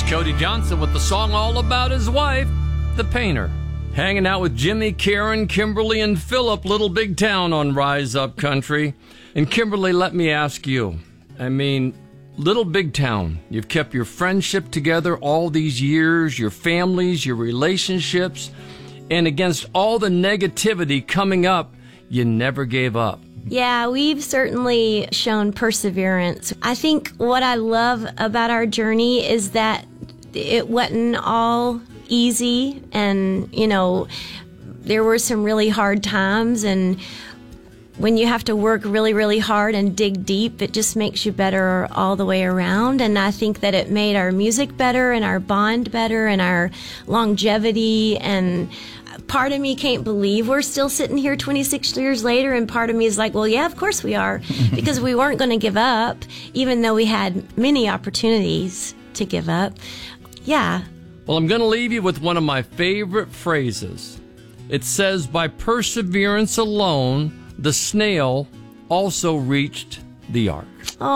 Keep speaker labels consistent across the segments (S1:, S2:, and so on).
S1: Cody Johnson with the song all about his wife, The Painter. Hanging out with Jimmy, Karen, Kimberly, and Philip, Little Big Town on Rise Up Country. And Kimberly, let me ask you, Little Big Town, you've kept your friendship together all these years, your families, your relationships, and against all the negativity coming up, you never gave up.
S2: Yeah, we've certainly shown perseverance. I think what I love about our journey is that it wasn't all easy, and, there were some really hard times, and when you have to work really, really hard and dig deep, it just makes you better all the way around. And I think that it made our music better and our bond better and our longevity. And part of me can't believe we're still sitting here 26 years later, and part of me is like, well, yeah, of course we are, because we weren't going to give up, even though we had many opportunities to give up. Yeah.
S1: Well, I'm going to leave you with one of my favorite phrases. It says, by perseverance alone, the snail also reached the ark.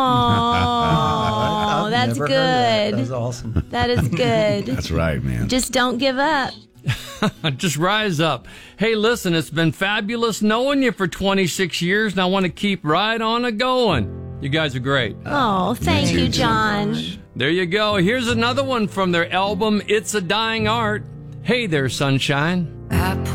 S2: Oh, that's good.
S3: That was awesome.
S2: That is good.
S4: That's right, man.
S2: Just don't give up.
S1: Just rise up. Hey, listen, it's been fabulous knowing you for 26 years, and I want to keep right on a going. You guys are great.
S2: Oh, thank you, John.
S1: There you go. Here's another one from their album, It's a Dying Art. Hey there, sunshine.